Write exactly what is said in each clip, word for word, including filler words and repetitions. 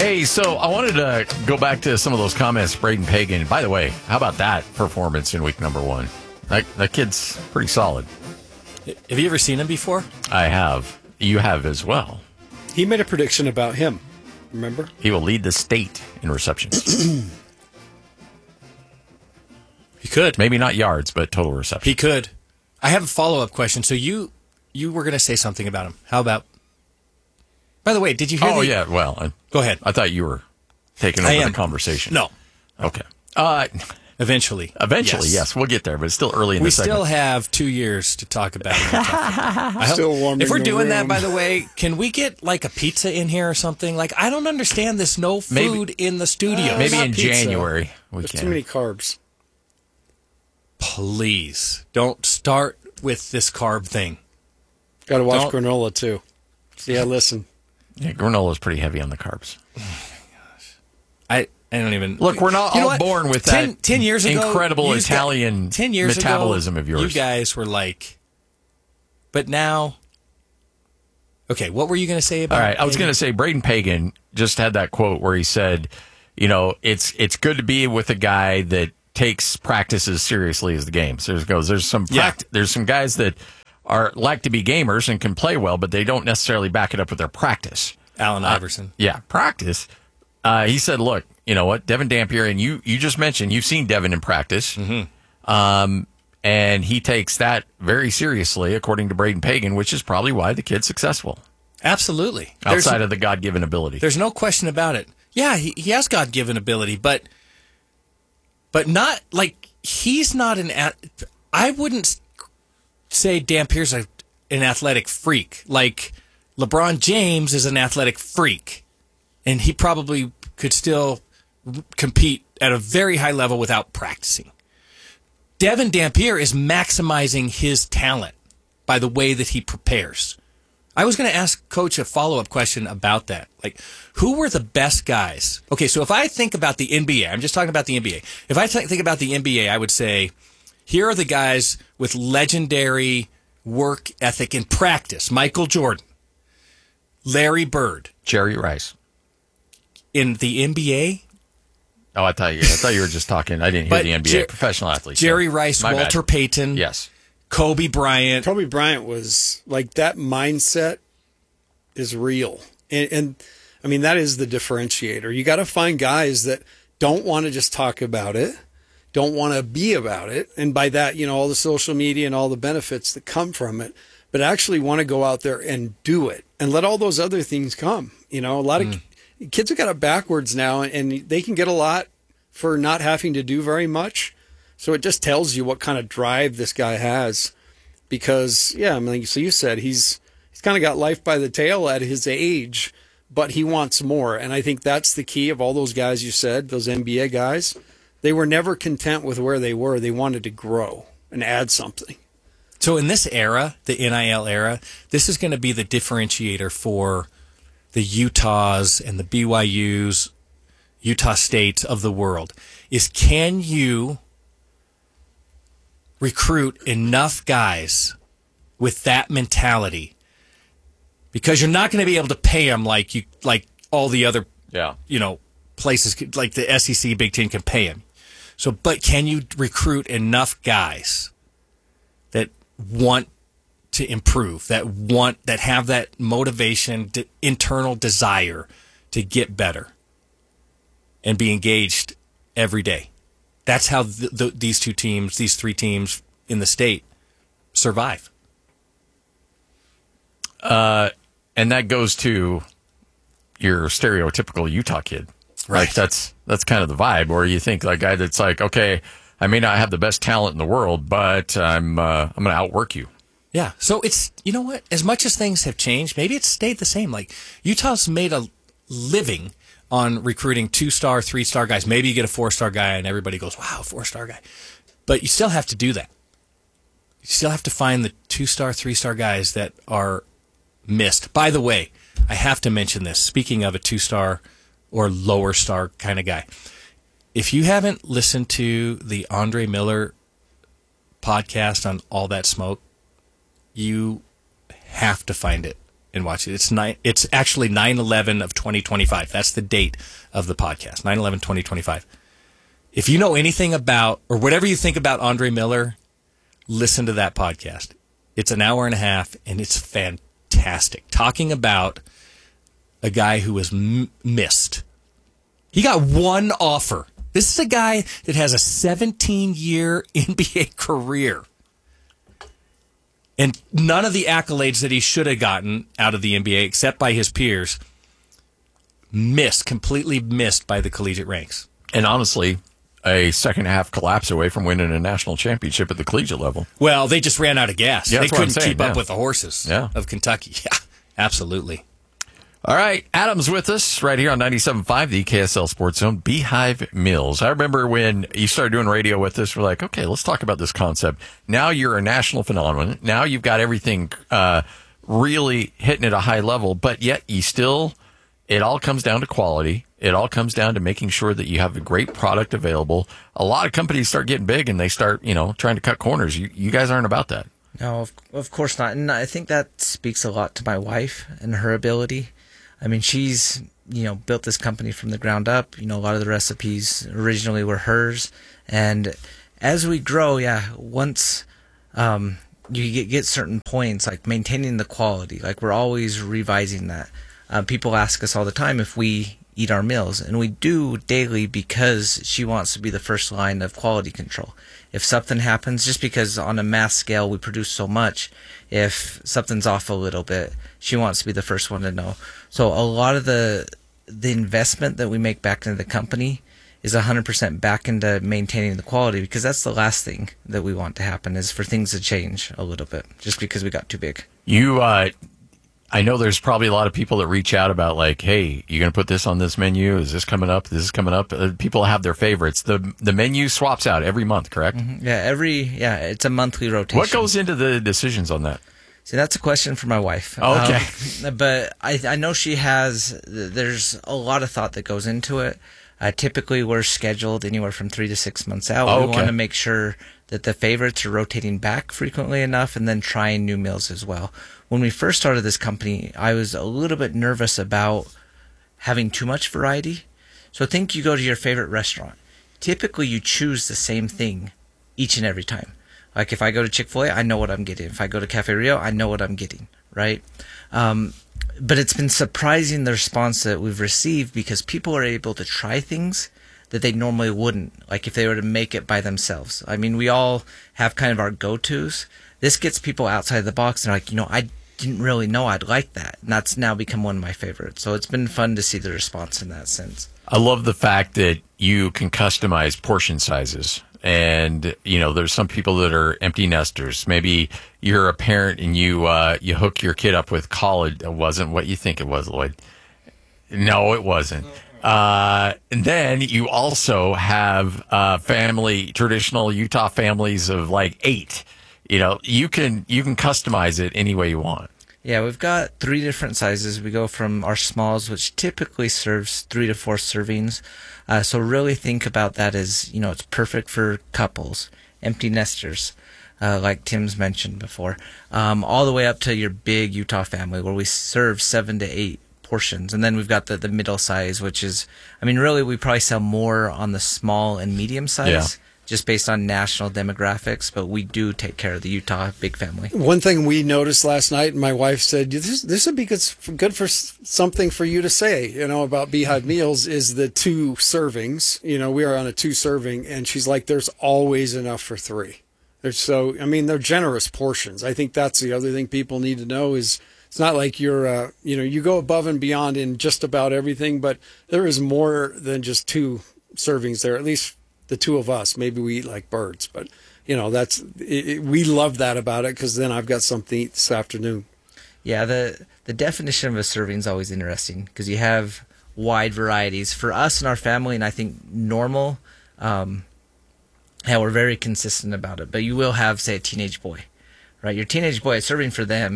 Hey, so I wanted to go back to some of those comments, Braden Pagan. By the way, how about that performance in week number one? That, that kid's pretty solid. Have you ever seen him before? I have. You have as well. He made a prediction about him. Remember? He will lead the state in receptions. He could. Maybe not yards, but total receptions. He could. I have a follow-up question. So you you were going to say something about him. How about... By the way, did you hear Oh, the... yeah. Well, I, Go ahead. I thought you were taking I over am. the conversation. No. Okay. Uh, Eventually. eventually, Yes. yes. We'll get there, but it's still early in We the segment. still have two years to talk about it. I hope- Still warming If we're the doing that, room. by the way, can we get like a pizza in here or something? Like, I don't understand this no food Maybe- in the studio. Maybe not in pizza. January we There's can. too many carbs. Please don't start with this carb thing. Got to watch Don't- granola, too. See, I listen. Yeah, granola is pretty heavy on the carbs. I, I don't even... Look, we're not You know all what? born with ten, that ten years ago, incredible you guys- Italian ten years metabolism ago, of yours. You guys were like... But now... Okay, what were you going to say about... All right, I was Pagan? going to say Braden Pagan just had that quote where he said, you know, it's it's good to be with a guy that takes practice as seriously as the game. So there goes. There's some Yeah. pract- there's some guys that are like to be gamers and can play well, but they don't necessarily back it up with their practice. Allen Uh, Iverson. Yeah, practice. Uh, he said, look, you know what, Devin Dampier, and you you just mentioned you've seen Devin in practice. Mm-hmm. Um, and he takes that very seriously, according to Braden Pagan, which is probably why the kid's successful. Absolutely. There's- Outside of the God-given ability. There's no question about it. Yeah, he, he has God-given ability, but but not like he's not an. At, I wouldn't say Dampier's a, an athletic freak. Like LeBron James is an athletic freak, and he probably could still compete at a very high level without practicing. Devin Dampier is maximizing his talent by the way that he prepares. I was going to ask Coach a follow-up question about that. Like, who were the best guys? Okay, so if I think about the N B A, I'm just talking about the N B A. If I th- think about the N B A, I would say, here are the guys with legendary work ethic and practice. Michael Jordan, Larry Bird. Jerry Rice. In the N B A, Oh, I thought you. I thought you were just talking. I didn't hear But the N B A Jer- professional athletes. Jerry so Rice, my bad. Walter Payton, Yes. Kobe Bryant. Kobe Bryant was like that mindset is real. And, and I mean, that is the differentiator. You got to find guys that don't want to just talk about it, don't want to be about it. And by that, you know, all the social media and all the benefits that come from it, but actually want to go out there and do it and let all those other things come. You know, a lot of mm. kids have got it backwards now, and they can get a lot for not having to do very much. So it just tells you what kind of drive this guy has. Because, yeah, I mean, so you said he's he's kind of got life by the tail at his age, but he wants more. And I think that's the key of all those guys you said, those N B A guys. They were never content with where they were. They wanted to grow and add something. So in this era, the N I L era, this is going to be the differentiator for the Utahs and the B Y Us, Utah States of the world, is can you recruit enough guys with that mentality? Because you're not going to be able to pay them like you like all the other Yeah. you know places could- like the S E C, Big Ten can pay them. So, but can you recruit enough guys that want to improve, that want that have that motivation, d- internal desire to get better and be engaged every day? That's how th- th- these two teams, these three teams in the state survive. Uh, and that goes to your stereotypical Utah kid. Right. Like that's that's kind of the vibe, where you think like guy that's like, okay, I may not have the best talent in the world, but I'm uh, I'm going to outwork you. Yeah. So it's, you know what? As much as things have changed, maybe it's stayed the same. Like Utah's made a living on recruiting two-star, three-star guys. Maybe you get a four-star guy and everybody goes, wow, four-star guy. But you still have to do that. You still have to find the two-star, three-star guys that are missed. By the way, I have to mention this. Speaking of a two-star or lower-star kind of guy, if you haven't listened to the Andre Miller podcast on All That Smoke, you have to find it. and watch it. It's nine. It's actually nine eleven of twenty twenty-five. That's the date of the podcast. nine eleven twenty twenty-five. If you know anything about, or whatever you think about Andre Miller, listen to that podcast. It's an hour and a half, and it's fantastic. Talking about a guy who was m- missed. He got one offer. This is a guy that has a seventeen-year N B A career. And none of the accolades that he should have gotten out of the N B A, except by his peers, missed, completely missed by the collegiate ranks. And honestly, a second half collapse away from winning a national championship at the collegiate level. Well, they just ran out of gas. Yeah, they that's what I'm couldn't saying, keep yeah. up with the horses Yeah. of Kentucky. Yeah, absolutely. All right, Adam's with us right here on ninety-seven point five, the K S L Sports Zone, Beehive Mills. I remember when you started doing radio with us, we're like, okay, let's talk about this concept. Now you're a national phenomenon. Now you've got everything uh, really hitting at a high level, but yet you still, it all comes down to quality. It all comes down to making sure that you have a great product available. A lot of companies start getting big and they start, you know, trying to cut corners. You, you guys aren't about that. No, of, of course not. And I think that speaks a lot to my wife and her ability. I mean, she's, you know, built this company from the ground up. You know, a lot of the recipes originally were hers. And as we grow, yeah, once um, you get, get certain points, like maintaining the quality, like we're always revising that. Uh, people ask us all the time if we eat our meals, and we do daily because she wants to be the first line of quality control. If something happens, just because on a mass scale we produce so much, if something's off a little bit, she wants to be the first one to know. So a lot of the the investment that we make back into the company is one hundred percent back into maintaining the quality, because that's the last thing that we want to happen, is for things to change a little bit just because we got too big. You, uh, I know there's probably a lot of people that reach out about like, hey, you going to put this on this menu? Is this coming up? This is coming up. Uh, people have their favorites. The the menu swaps out every month, correct? Mm-hmm. Yeah, every yeah, it's a monthly rotation. What goes into the decisions on that? See, that's a question for my wife. Oh, okay. Um, but I, I know she has, there's a lot of thought that goes into it. Uh, typically, we're scheduled anywhere from three to six months out. Oh, we okay. want to make sure that the favorites are rotating back frequently enough, and then trying new meals as well. When we first started this company, I was a little bit nervous about having too much variety. So think you go to your favorite restaurant. Typically, you choose the same thing each and every time. Like if I go to Chick-fil-A, I know what I'm getting. If I go to Cafe Rio, I know what I'm getting, right? Um, but it's been surprising the response that we've received, because people are able to try things that they normally wouldn't, like if they were to make it by themselves. I mean, we all have kind of our go-tos. This gets people outside the box, and they're like, you know, I didn't really know I'd like that. And that's now become one of my favorites. So it's been fun to see the response in that sense. I love the fact that you can customize portion sizes. And, you know, there's some people that are empty nesters. Maybe you're a parent and you uh, you hook your kid up with college. It wasn't what you think it was, Lloyd. No, it wasn't. Uh, and then you also have uh, family, traditional Utah families of like eight. You know, you can you can customize it any way you want. Yeah, we've got three different sizes. We go from our smalls, which typically serves three to four servings. Uh, so really think about that as, you know, it's perfect for couples, empty nesters, uh, like Tim's mentioned before, um, all the way up to your big Utah family, where we serve seven to eight portions. And then we've got the, the middle size, which is, I mean, really we probably sell more on the small and medium size. Yeah. Just based on national demographics, but we do take care of the Utah big family. One thing we noticed last night, and my wife said, this, this would be good, good for something for you to say, you know, about Beehive Meals, is the two servings. You know, we are on a two serving, and she's like, there's always enough for three. There's so, I mean, they're generous portions. I think that's the other thing people need to know is it's not like you're, uh, you know, you go above and beyond in just about everything, but there is more than just two servings there, at least the two of us. Maybe we eat like birds, but you know, that's it, it, we love that about it, because then I've got something to eat this afternoon. Yeah, the the definition of a serving is always interesting, because you have wide varieties for us and our family, and I think normal. Um, yeah, we're very consistent about it. But you will have, say, a teenage boy, right? Your teenage boy, serving for them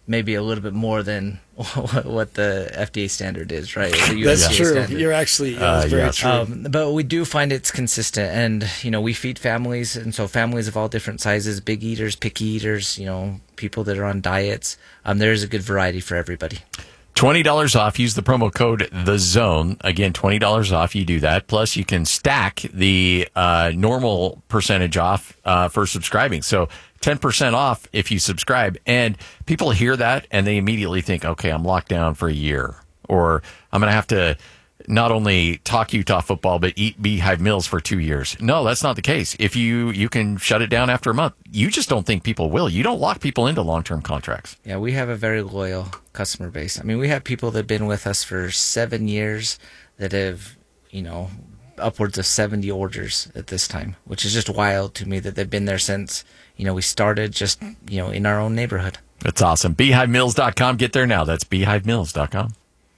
maybe a little bit more than what the F D A standard is, right? Or the U S D A That's true. standard. You're actually yeah, Uh, that's very yes. true. Um, but we do find it's consistent, and you know we feed families, and so families of all different sizes, big eaters, picky eaters, you know, people that are on diets. Um, there's a good variety for everybody. twenty dollars off. Use the promo code The Zone. Again, twenty dollars off. You do that. Plus, you can stack the uh, normal percentage off uh, for subscribing. So ten percent off if you subscribe. And people hear that and they immediately think, okay, I'm locked down for a year, or I'm going to have to not only talk Utah football, but eat Beehive Meals for two years. No, that's not the case. If you, you can shut it down after a month. You just don't think people will. You don't lock people into long-term contracts. Yeah, we have a very loyal customer base. I mean, we have people that have been with us for seven years that have, you know, upwards of seventy orders at this time, which is just wild to me that they've been there since, you know, we started just, you know, in our own neighborhood. That's awesome. beehive mills dot com. Get there now. That's beehive mills dot com.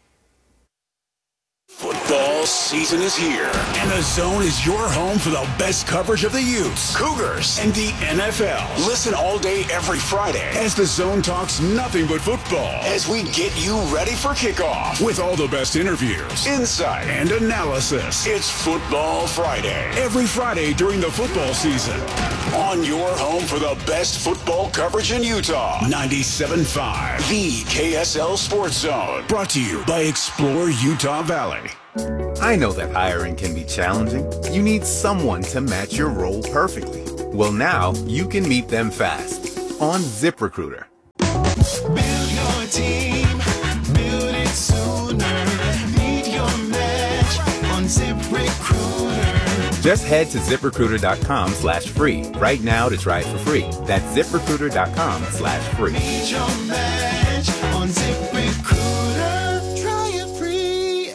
Football season is here, and The Zone is your home for the best coverage of the Utes, Cougars, and the N F L. Listen all day, every Friday, as The Zone talks nothing but football, as we get you ready for kickoff with all the best interviews, insight, and analysis. It's Football Friday, every Friday during the football season, on your home for the best football coverage in Utah. ninety-seven point five, the K S L Sports Zone, brought to you by Explore Utah Valley. I know that hiring can be challenging. You need someone to match your role perfectly. Well, now you can meet them fast on ZipRecruiter. Build your team, build it sooner. Meet your match on ZipRecruiter. Just head to ZipRecruiter.com slash free right now to try it for free. That's ZipRecruiter.com slash free. Meet your match on ZipRecruiter. Try it free.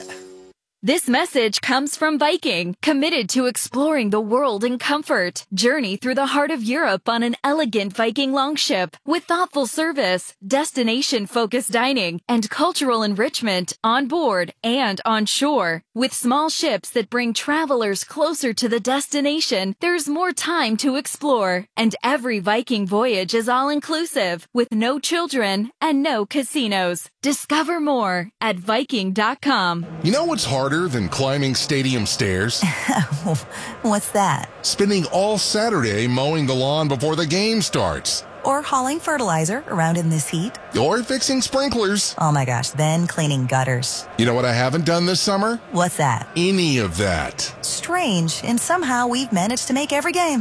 This message comes from Viking, committed to exploring the world in comfort. Journey through the heart of Europe on an elegant Viking longship with thoughtful service, destination-focused dining, and cultural enrichment on board and on shore. With small ships that bring travelers closer to the destination, there's more time to explore. And every Viking voyage is all-inclusive, with no children and no casinos. Discover more at Viking dot com. You know what's harder than climbing stadium stairs? What's that? Spending all Saturday mowing the lawn before the game starts. Or hauling fertilizer around in this heat. Or fixing sprinklers. Oh my gosh, then cleaning gutters. You know what I haven't done this summer? What's that? Any of that. Strange, and somehow we've managed to make every game.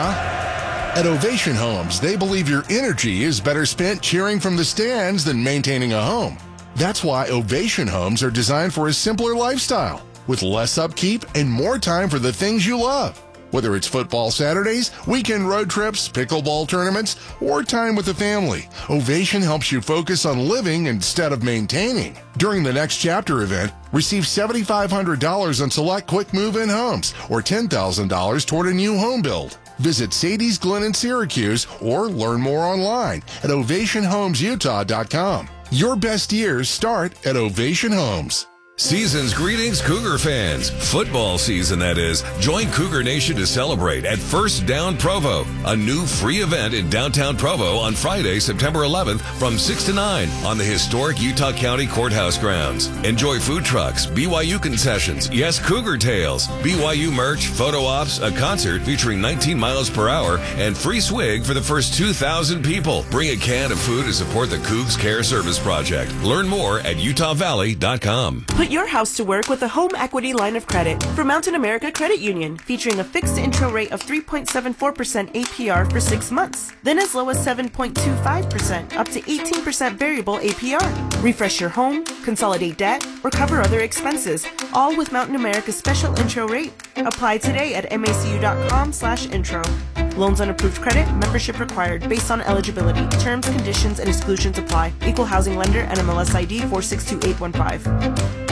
Uh-huh. At Ovation Homes, they believe your energy is better spent cheering from the stands than maintaining a home. That's why Ovation Homes are designed for a simpler lifestyle, with less upkeep and more time for the things you love. Whether it's football Saturdays, weekend road trips, pickleball tournaments, or time with the family, Ovation helps you focus on living instead of maintaining. During the Next Chapter event, receive seven thousand five hundred dollars on select quick move-in homes or ten thousand dollars toward a new home build. Visit Sadie's Glen in Syracuse or learn more online at ovation homes utah dot com. Your best years start at Ovation Homes. Season's greetings, Cougar fans. Football season, that is. Join Cougar Nation to celebrate at First Down Provo, a new free event in downtown Provo on Friday, September eleventh from six to nine on the historic Utah County Courthouse grounds. Enjoy food trucks, B Y U concessions, yes, Cougar Tales, B Y U merch, photo ops, a concert featuring nineteen miles per hour, and free swig for the first two thousand people. Bring a can of food to support the Cougs Care Service Project. Learn more at utah valley dot com. Put your house to work with a home equity line of credit from Mountain America Credit Union, featuring a fixed intro rate of three point seven four percent A P R for six months, then as low as seven point two five percent, up to eighteen percent variable A P R. Refresh your home, consolidate debt, or cover other expenses, all with Mountain America's special intro rate. Apply today at macu dot com slash intro. Loans on approved credit, membership required, based on eligibility. Terms, conditions, and exclusions apply. Equal housing lender, N M L S I D four six two eight one five.